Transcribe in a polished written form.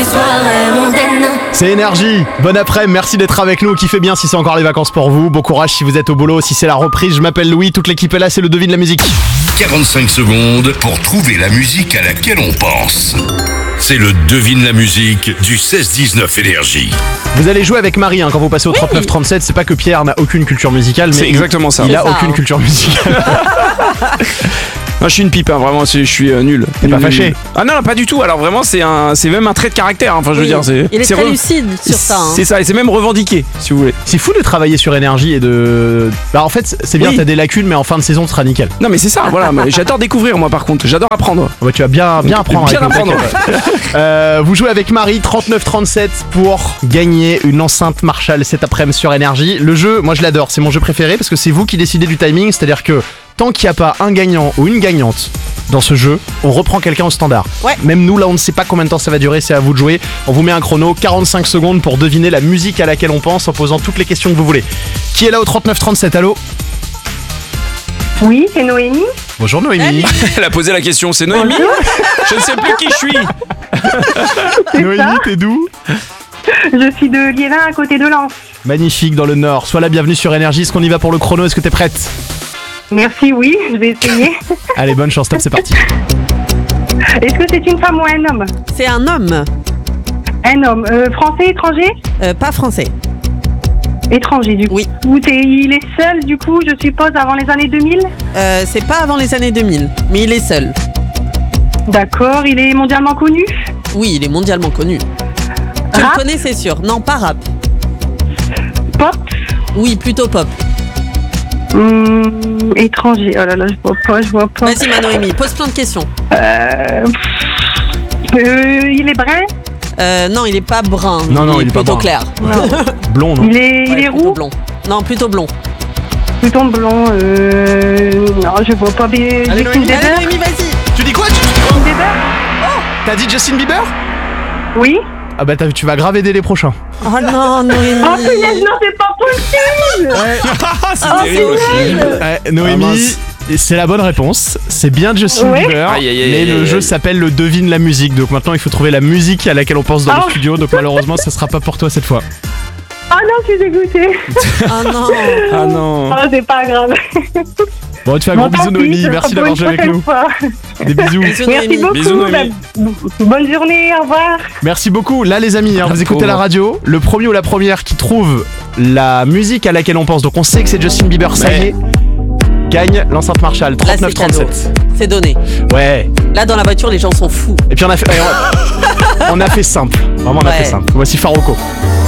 soirées mondaines. C'est Énergie, bon après, merci d'être avec nous, kiffez bien si c'est encore les vacances pour vous, bon courage si vous êtes au boulot, si c'est la reprise, je m'appelle Louis, toute l'équipe est là, c'est le Devine la musique. 45 secondes pour trouver la musique à laquelle on pense. C'est le Devine la musique du 16-19 Énergie. Vous allez jouer avec Marie quand vous passez au 39-37, c'est pas que Pierre n'a aucune culture musicale, mais C'est exactement ça. il a C'est ça, aucune hein. culture musicale. Non, je suis une pipe, hein, vraiment, je suis nul. T'es pas Nul, fâché? nul. Ah non, pas du tout. Alors vraiment, c'est même un trait de caractère. hein. Enfin, je veux Oui. dire, c'est. Il est c'est très lucide sur ça. Hein. C'est ça, et c'est même revendiqué, si vous voulez. C'est fou de travailler sur Énergie et de... Bah en fait c'est bien, Oui. t'as des lacunes mais en fin de saison ce sera nickel. Non, mais c'est ça. Voilà, mais j'adore découvrir moi, par contre. J'adore apprendre. Ouais, tu vas bien apprendre. Bien avec le apprendre. paquet. Vous jouez avec Marie 39-37 pour gagner une enceinte Marshall cet après-midi sur Énergie. Le jeu, moi je l'adore, c'est mon jeu préféré parce que c'est vous qui décidez du timing, c'est-à-dire que tant qu'il n'y a pas un gagnant ou une gagnante dans ce jeu, on reprend quelqu'un au standard. Ouais. Même nous là on ne sait pas combien de temps ça va durer, c'est à vous de jouer. On vous met un chrono, 45 secondes pour deviner la musique à laquelle on pense en posant toutes les questions que vous voulez. Qui est là au 39-37, allô? Oui, c'est Noémie. Bonjour Noémie. Elle a posé la question, c'est Noémie. Je ne sais plus qui je suis. Noémie, t'es d'où? Je suis de Liévin à côté de Lens. Magnifique dans le nord. Sois la bienvenue sur Énergie. Est-ce qu'on y va pour le chrono? Est-ce que t'es prête? Merci, oui, je vais essayer. Allez, bonne chance, top, c'est parti. Est-ce que c'est une femme ou un homme? C'est un homme, Un homme. Français, étranger? pas français. Étranger, du coup. Oui. Il est seul, du coup, je suppose, avant les années 2000? C'est pas avant les années 2000, mais il est seul. D'accord, il est mondialement connu? Oui, il est mondialement connu. Tu Rap? le connais, c'est sûr. Non, pas rap. Pop? Oui, plutôt pop. Étranger. Oh là là, je vois pas. Vas-y, Noémie, pose plein de questions. Il est brun? Non, il est pas brun. Non, il est pas plutôt brun. clair. Blond, non? Il est Ouais, plutôt roux? blond. Non, plutôt blond. Plutôt blond. Non, je vois pas bien. Allez, Justin Noémie. Allez, Bieber? Noémie, vas-y. Tu dis quoi? Justin Bieber? T'as dit Justin Bieber? Oui. Ah bah tu vas grave aider les prochains. Oh non, Noémie. Oh punaise, non, c'est pas possible! C'est terrible. Ouais, Noémie, mince. c'est la bonne réponse. C'est bien Justin Ouais. Bieber. Aïe, aïe, aïe, mais aïe, le aïe, jeu aïe. s'appelle le Devine la musique. Donc maintenant il faut trouver la musique à laquelle on pense dans le Oh. studio. Donc malheureusement ça sera pas pour toi cette fois. Ah non, je suis dégoûtée. Oh non. Ah non. Oh, c'est pas grave. Bon, tu fais un gros bisou Noémie. Merci d'avoir joué avec nous. Des bisous. Bisous, Merci Noémie. beaucoup. Bisous, Noémie. Bonne journée, au revoir. Merci beaucoup. Là les amis, vous écoutez la radio. Le premier ou la première qui trouve la musique à laquelle on pense, donc on sait que c'est Justin Bieber, ça y est, gagne l'enceinte Marshall Là, c'est 39-37. C'est donné. Ouais. Là, dans la voiture, les gens sont fous. Et puis on a fait simple. Vraiment on a Ouais. fait simple. Voici Faroko.